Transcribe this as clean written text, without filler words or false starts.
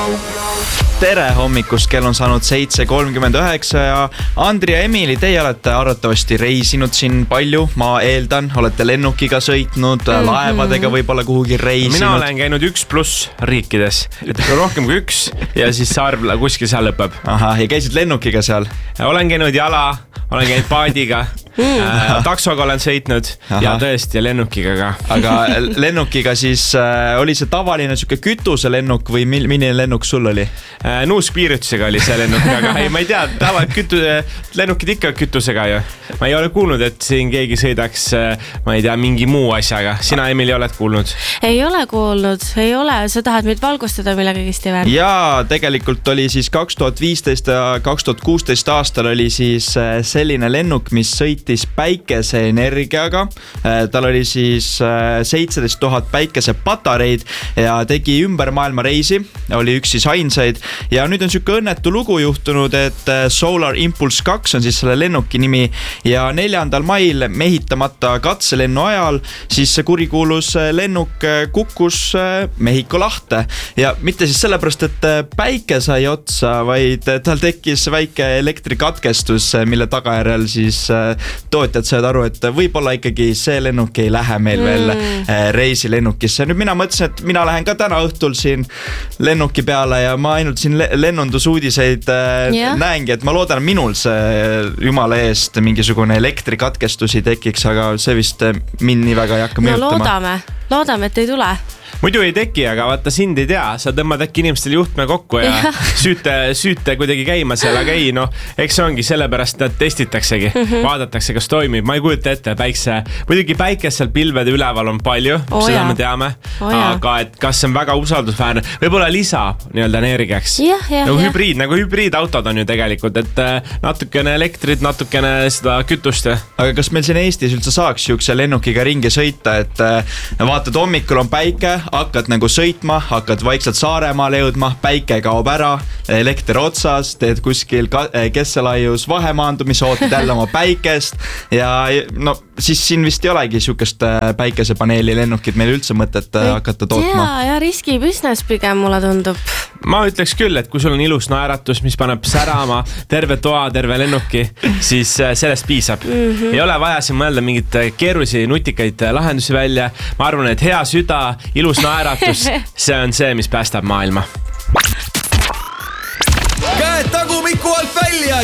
Tere hommikust, kell on saanud 7:39 ja Andri ja Emili, teie olete arvatavasti reisinud siin palju, ma eeldan, olete lennukiga sõitnud, laevadega võib-olla kuhugi reisinud. Mina olen käinud 1+ riikides, et rohkem kui 1 ja siis saar kuskil seal lõpeb. Ahah, ja käisid lennukiga seal? Olen käinud jala, olen käinud paadiga, taksoga olen sõitnud. Aha. Ja tõesti ja lennukiga ka. Aga lennukiga siis oli see tavaline siuke kütuselennuk või milline lennuk sul oli? Nuuskpiiritusega oli see lennuk, aga ei, ma ei tea, lennukid ikka kütusega ju. Ma ei ole kuulnud, et siin keegi sõidaks, ma ei tea, mingi muu asjaga. Sina, Emili, oled kuulnud? Ei ole kuulnud, ei ole. Sa tahad meid valgustada millegagi, Steven? Jaa, tegelikult oli siis 2015 ja 2016 aastal oli siis selline lennuk, mis sõitis päikeseenergiaga. Tal oli siis 17 000 päikesepatareid ja tegi ümber maailma reisi. Oli üks siis ainsaid. Ja nüüd on siuke õnnetu lugu juhtunud, et Solar Impulse 2 on siis selle lennuki nimi ja 4. mail mehitamata katselennu ajal siis see kurikuulus lennuk kukkus Mehhiko lahte ja mitte siis sellepärast, et päike sai otsa, vaid tal tekkis väike elektrikatkestus, mille tagajärjel siis tootjad said aru, et võib-olla ikkagi see lennuk ei lähe meil veel reisilennukisse. Nüüd mina mõtlesin, et mina lähen ka täna õhtul siin lennuki peale ja ma ainult siin lennundusuudiseid näengi, et ma loodan, minul see jumala eest mingisugune elektrikatkestus ei tekiks, aga see vist mind nii väga ei hakka mõjutama. Loodame, et ei tule. Muidu ei teki, aga vaata, sind ei tea, sa tõmbad äkki inimestel juhtme kokku ja süüte kuidagi käima seal, aga ei, eks see ongi sellepärast, et testitaksegi, vaadatakse, kas toimib. Ma ei kujuta ette, muidugi päikesel pilvede üleval on palju, seda me teame, aga et kas see on väga usaldusväärne, võib-olla lisa nii-öelda energiaks. Nagu hübriidautod on ju tegelikult, et natukene elektrit, natukene seda kütust. Aga kas meil siin Eestis üldse saaks siukse lennukiga ringi sõita, et vaatad, hommikul on päike, hakkad nagu sõitma, hakkad vaikselt Saaremaale jõudma, päike kaob ära, elekter otsas, teed kuskil kesselaius vahemaandumise, ootad jälle oma päikest ja siis siin vist ei olegi siukest päikesepaneeli lennukid meil üldse mõtet hakata tootma. Ja riski business pigem mulle tundub. Ma ütleks küll, et kui sul on ilus naeratus, mis paneb särama terve toa, terve lennuki, siis sellest piisab. Ei ole vaja siin mõelda mingit keerusi, nutikaid lahendusi välja. Ma arvan, et hea süda, ilus naeratus, see on see, mis päästab maailma. Käed tagumiku alt välja!